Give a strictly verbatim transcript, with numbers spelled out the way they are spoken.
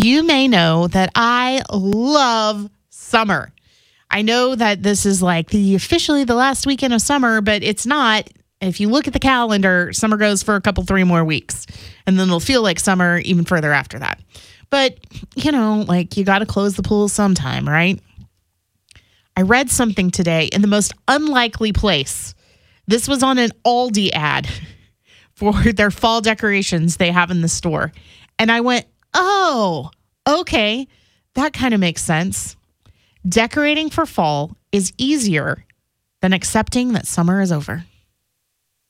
you may know that I love summer. I know that this is like the officially the last weekend of summer, but it's not. If you look at the calendar, summer goes for a couple, three more weeks, and then it'll feel like summer even further after that. But, you know, like you got to close the pool sometime, right? I read something today in the most unlikely place. This was on an Aldi ad for their fall decorations they have in the store. And I went, oh, okay, that kind of makes sense. Decorating for fall is easier than accepting that summer is over.